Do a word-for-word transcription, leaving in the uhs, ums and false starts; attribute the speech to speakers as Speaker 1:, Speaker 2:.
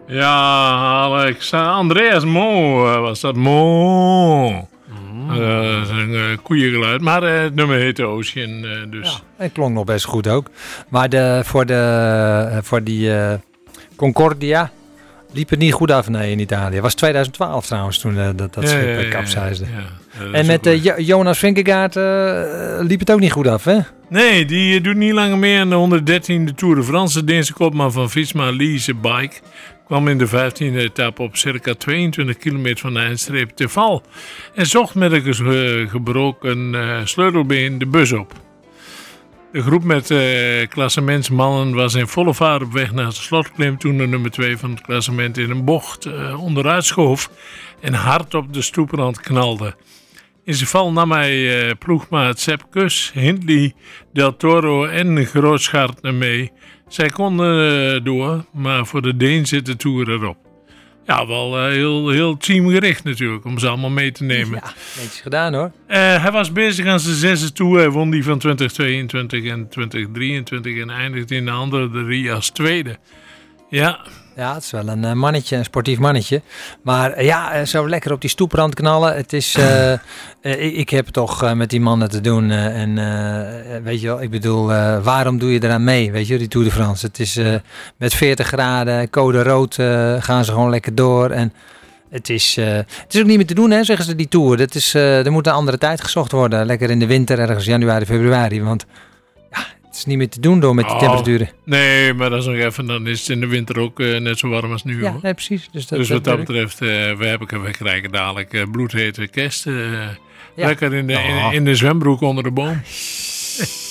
Speaker 1: Ja, Alex. Andreas Mo was dat. Mo. Mm. Uh, dat is een uh, koeiengeluid. Maar uh, het nummer heette Ocean. Uh, dus.
Speaker 2: Ja, het klonk nog best goed ook. Maar de, voor, de, uh, voor die uh, Concordia liep het niet goed af nee, in Italië. Het was twintig twaalf trouwens toen uh, dat, dat
Speaker 1: ja,
Speaker 2: schip
Speaker 1: ja, ja,
Speaker 2: kapseisde.
Speaker 1: Ja, ja. Ja,
Speaker 2: en met uh, jo- Jonas Vingegaard uh, liep het ook niet goed af, hè?
Speaker 1: Nee, die uh, doet niet langer mee aan de honderddertiende Tour de France. De Deense kopman van Visma, Lise Bike, kwam in de vijftiende etappe op circa tweeëntwintig kilometer van de eindstreep te val en zocht met een ge- gebroken uh, sleutelbeen de bus op. De groep met uh, klassementsmannen was in volle vaart op weg naar de slotklim toen de nummer twee van het klassement in een bocht uh, onderuit schoof en hard op de stoeprand knalde. In zijn val nam hij uh, ploegmaat Sepp Kuss, Hindley, Del Toro en Grootschaert mee. Zij konden uh, door, maar voor de Deen zit de Tour erop. Ja, wel uh, heel, heel teamgericht natuurlijk, om ze allemaal mee te nemen.
Speaker 2: Ja, netjes gedaan hoor.
Speaker 1: Uh, hij was bezig aan zijn zesde Tour. Hij won die van twintig tweeëntwintig en twintig drieëntwintig en eindigde in de andere drie als tweede. Ja.
Speaker 2: Ja, het is wel een uh, mannetje, een sportief mannetje. Maar uh, ja, uh, zo lekker op die stoeprand knallen. Het is, uh, uh, ik, ik heb toch uh, met die mannen te doen. Uh, en uh, weet je wel, ik bedoel, uh, waarom doe je eraan mee? Weet je, die Tour de France. Het is uh, met veertig graden, code rood, uh, gaan ze gewoon lekker door. En het is, uh, het is ook niet meer te doen, hè, zeggen ze, die Tour. Dat is, uh, er moet een andere tijd gezocht worden. Lekker in de winter, ergens januari, februari. Want ja, het is niet meer te doen door met die
Speaker 1: oh,
Speaker 2: temperaturen.
Speaker 1: Nee, maar dat is nog even, dan is het in de winter ook uh, net zo warm als nu.
Speaker 2: Ja,
Speaker 1: hoor.
Speaker 2: nee, precies. Dus, dat,
Speaker 1: dus wat
Speaker 2: dat
Speaker 1: dat betreft, uh, we, hebben, we krijgen dadelijk uh, bloedhete kerst. Uh,
Speaker 2: ja.
Speaker 1: Lekker in de, in, in de zwembroek onder de boom.